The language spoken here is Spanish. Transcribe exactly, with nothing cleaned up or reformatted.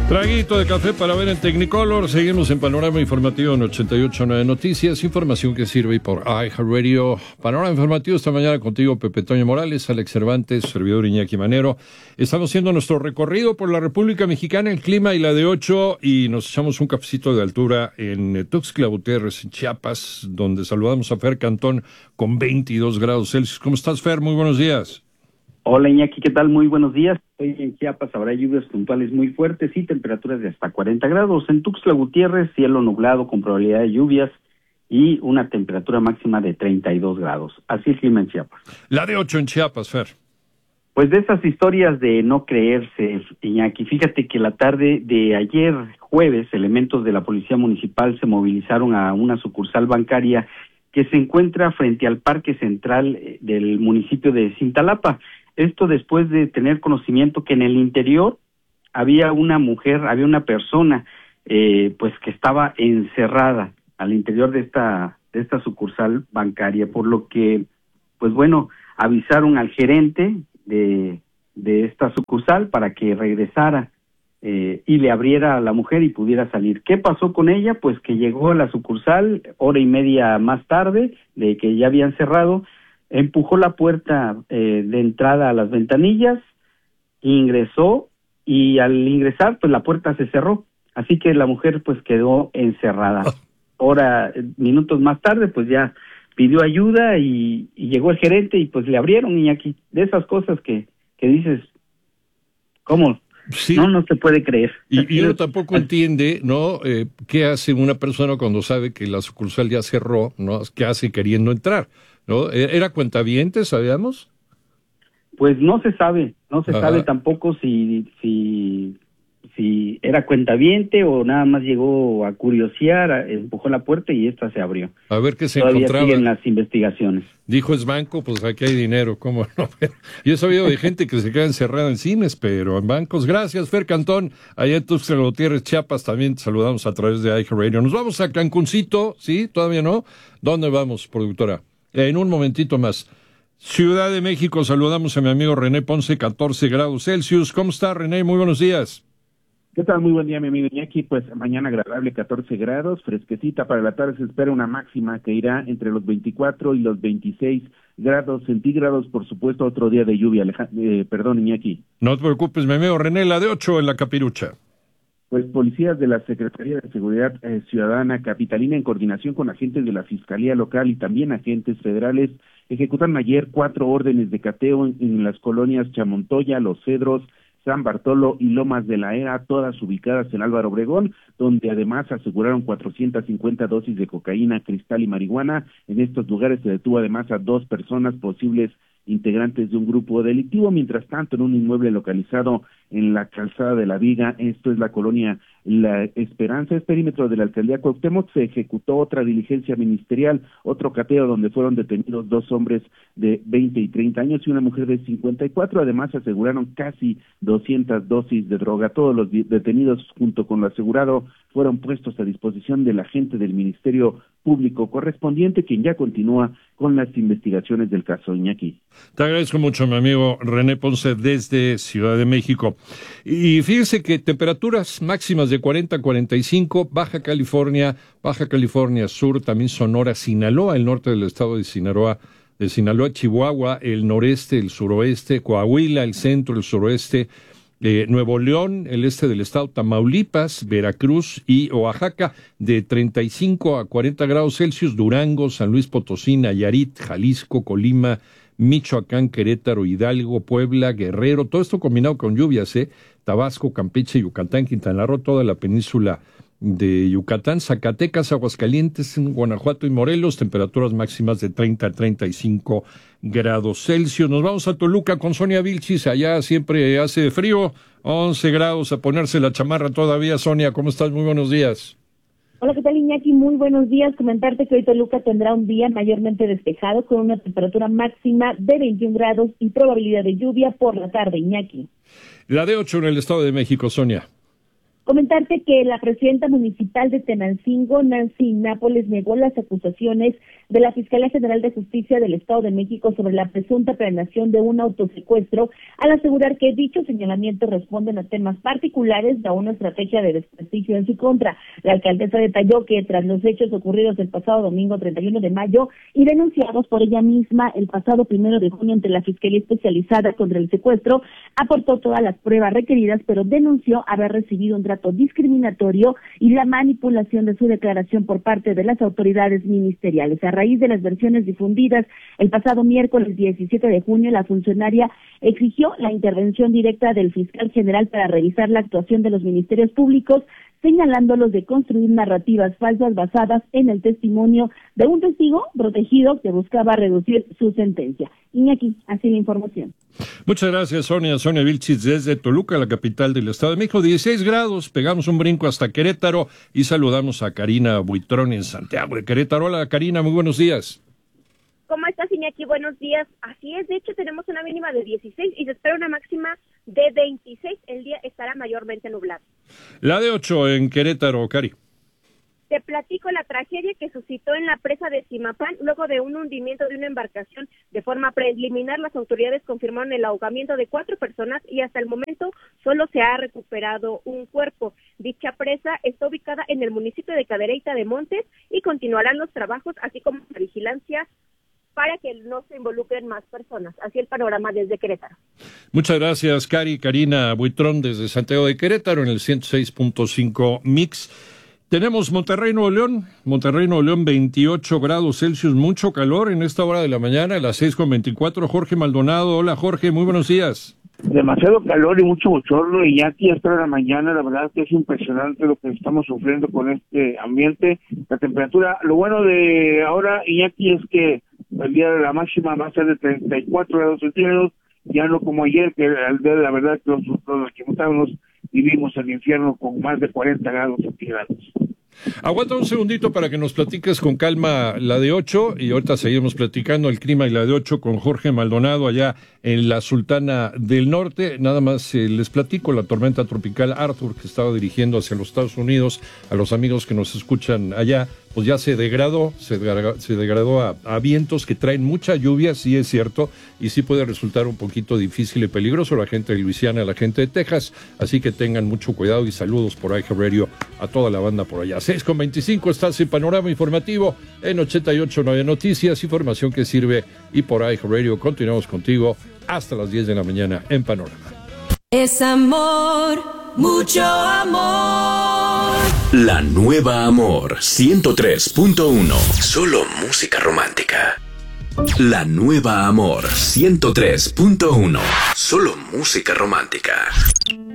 Traguito de café para ver en Technicolor. Seguimos en Panorama Informativo en ochenta y ocho punto nueve Noticias. Información que sirve por iHeartRadio. Panorama Informativo esta mañana contigo, Pepe Toño Morales, Alex Cervantes, servidor Iñaki Manero. Estamos haciendo nuestro recorrido por la República Mexicana, el clima y la de ocho, y nos echamos un cafecito de altura en Tuxtla Gutiérrez, en Chiapas, donde saludamos a Fer Cantón con veintidós grados Celsius. ¿Cómo estás, Fer? Muy buenos días. Hola Iñaki, ¿qué tal? Muy buenos días. Hoy en Chiapas habrá lluvias puntuales muy fuertes y temperaturas de hasta cuarenta grados. En Tuxtla Gutiérrez, cielo nublado con probabilidad de lluvias y una temperatura máxima de treinta y dos grados. Así el clima en Chiapas. La de ocho en Chiapas, Fer. Pues de esas historias de no creerse, Iñaki, fíjate que la tarde de ayer jueves, elementos de la Policía Municipal se movilizaron a una sucursal bancaria que se encuentra frente al Parque Central del municipio de Cintalapa. Esto después de tener conocimiento que en el interior había una mujer, había una persona, eh, pues que estaba encerrada al interior de esta de esta sucursal bancaria, por lo que, pues bueno, avisaron al gerente de de esta sucursal para que regresara eh, y le abriera a la mujer y pudiera salir. ¿Qué pasó con ella? Pues que llegó a la sucursal hora y media más tarde de que ya habían cerrado. Empujó la puerta eh, de entrada a las ventanillas, ingresó y al ingresar pues la puerta se cerró, así que la mujer pues quedó encerrada. Hora, minutos más tarde pues ya pidió ayuda y, y llegó el gerente y pues le abrieron, y aquí de esas cosas que, que dices, ¿cómo? Sí. No, no se puede creer. Y, y uno tampoco entiende, ¿no? Eh, ¿Qué hace una persona cuando sabe que la sucursal ya cerró, ¿no? ¿Qué hace queriendo entrar? ¿No? ¿Era cuentaviente, sabíamos? Pues no se sabe, no se Ajá. sabe tampoco si si si era cuentaviente o nada más llegó a curiosear, a- empujó la puerta y esta se abrió. A ver qué se Todavía encontraba. siguen las investigaciones. Dijo, es banco, pues aquí hay dinero, ¿cómo no? Yo he sabido de gente que se queda encerrada en cines, pero en bancos. Gracias, Fer Cantón. Allá en Tuxtla Gutiérrez, Chiapas, también te saludamos a través de iHeartRadio. Nos vamos a Cancuncito, ¿sí? ¿Todavía no? ¿Dónde vamos, productora? En un momentito más. Ciudad de México, saludamos a mi amigo René Ponce, catorce grados Celsius. ¿Cómo está, René? Muy buenos días. ¿Qué tal? Muy buen día, mi amigo Iñaki. Pues mañana agradable, catorce grados, fresquecita. Para la tarde se espera una máxima que irá entre los veinticuatro y los veintiséis grados centígrados. Por supuesto, otro día de lluvia. Aleja- eh, perdón, Iñaki. No te preocupes, mi amigo René, la de ocho en la Capirucha. Pues policías de la Secretaría de Seguridad eh, Ciudadana Capitalina, en coordinación con agentes de la Fiscalía Local y también agentes federales, ejecutaron ayer cuatro órdenes de cateo en, en las colonias Chamontoya, Los Cedros, San Bartolo y Lomas de la Era, todas ubicadas en Álvaro Obregón, donde además aseguraron cuatrocientas cincuenta dosis de cocaína, cristal y marihuana. En estos lugares se detuvo además a dos personas posibles integrantes de un grupo delictivo. Mientras tanto, en un inmueble localizado en la calzada de la Viga, esto es la colonia La Esperanza, es perímetro de la alcaldía Cuauhtémoc, se ejecutó otra diligencia ministerial, otro cateo donde fueron detenidos dos hombres de veinte y treinta años y una mujer de cincuenta y cuatro. Además, aseguraron casi doscientas dosis de droga. Todos los detenidos, junto con lo asegurado, fueron puestos a disposición del agente del Ministerio Público correspondiente, quien ya continúa con las investigaciones del caso. Iñaki. Te agradezco mucho, mi amigo René Ponce, desde Ciudad de México. Y fíjese que temperaturas máximas de cuarenta a cuarenta y cinco, Baja California, Baja California Sur, también Sonora, Sinaloa, el norte del estado de Sinaloa, de Sinaloa, Chihuahua, el noreste, el suroeste, Coahuila, el centro, el suroeste, eh, Nuevo León, el este del estado, Tamaulipas, Veracruz y Oaxaca, de treinta y cinco a cuarenta grados Celsius, Durango, San Luis Potosí, Nayarit, Jalisco, Colima, Michoacán, Querétaro, Hidalgo, Puebla, Guerrero, todo esto combinado con lluvias, ¿eh? Tabasco, Campeche, Yucatán, Quintana Roo, toda la península de Yucatán, Zacatecas, Aguascalientes, Guanajuato y Morelos, temperaturas máximas de treinta a treinta y cinco grados Celsius. Nos vamos a Toluca con Sonia Vilchis, allá siempre hace frío, once grados, a ponerse la chamarra todavía. Sonia, ¿cómo estás? Muy buenos días. Hola, ¿qué tal, Iñaki? Muy buenos días. Comentarte que hoy Toluca tendrá un día mayormente despejado con una temperatura máxima de veintiún grados y probabilidad de lluvia por la tarde, Iñaki. La de ocho en el Estado de México, Sonia. Comentarte que la presidenta municipal de Tenancingo, Nancy Nápoles, negó las acusaciones de la Fiscalía General de Justicia del Estado de México sobre la presunta planeación de un autosecuestro, al asegurar que dichos señalamientos responden a temas particulares de una estrategia de desprestigio en su contra. La alcaldesa detalló que tras los hechos ocurridos el pasado domingo treinta y uno de mayo y denunciados por ella misma el pasado primero de junio ante la Fiscalía Especializada contra el Secuestro, aportó todas las pruebas requeridas, pero denunció haber recibido un trato discriminatorio y la manipulación de su declaración por parte de las autoridades ministeriales. A raíz de las versiones difundidas el pasado miércoles diecisiete de junio, la funcionaria exigió la intervención directa del fiscal general para revisar la actuación de los ministerios públicos, señalándolos de construir narrativas falsas basadas en el testimonio de un testigo protegido que buscaba reducir su sentencia. Iñaki, así la información. Muchas gracias, Sonia. Sonia Vilchis desde Toluca, la capital del Estado de México. dieciséis grados, pegamos un brinco hasta Querétaro y saludamos a Karina Buitrón en Santiago de Querétaro. Hola, Karina, muy buenos días. ¿Cómo estás, Iñaki? Buenos días. Así es, de hecho tenemos una mínima de dieciséis y se espera una máxima de veintiséis. El día estará mayormente nublado. La de ocho en Querétaro, Cari. Te platico la tragedia que suscitó en la presa de Zimapán luego de un hundimiento de una embarcación. De forma preliminar, las autoridades confirmaron el ahogamiento de cuatro personas y hasta el momento solo se ha recuperado un cuerpo. Dicha presa está ubicada en el municipio de Cadereyta de Montes y continuarán los trabajos, así como la vigilancia para que no se involucren más personas. Así el panorama desde Querétaro. Muchas gracias, Cari. Karina Buitrón desde Santiago de Querétaro en el ciento seis punto cinco Mix. Tenemos Monterrey, Nuevo León. Monterrey, Nuevo León, veintiocho grados Celsius, mucho calor en esta hora de la mañana, a las seis con veinticuatro. Jorge Maldonado. Hola, Jorge, muy buenos días. Demasiado calor y mucho bochorno, y ya aquí hasta la mañana, la verdad que es impresionante lo que estamos sufriendo con este ambiente. La temperatura, lo bueno de ahora, Iñaki, es que el día de la máxima va a ser de treinta y cuatro grados centígrados, ya no como ayer, que el día de la verdad que los, los que estábamos vivimos el infierno con más de cuarenta grados centígrados. Aguanta un segundito para que nos platiques con calma la de ocho y ahorita seguimos platicando el clima y la de ocho con Jorge Maldonado allá en la Sultana del Norte. Nada más eh, les platico la tormenta tropical Arthur que estaba dirigiendo hacia los Estados Unidos, a los amigos que nos escuchan allá, pues ya se degradó, se degradó, se degradó a, a vientos que traen mucha lluvia, sí es cierto, y sí puede resultar un poquito difícil y peligroso la gente de Luisiana, la gente de Texas, así que tengan mucho cuidado y saludos por iHeartRadio a toda la banda por allá. seis con veinticinco, estás en Panorama Informativo en ochenta y ocho punto nueve Noticias, información que sirve, y por iHeartRadio continuamos contigo hasta las diez de la mañana en Panorama. Es amor, mucho amor. La nueva Amor ciento tres punto uno. Solo música romántica. La nueva Amor ciento tres punto uno. Solo música romántica.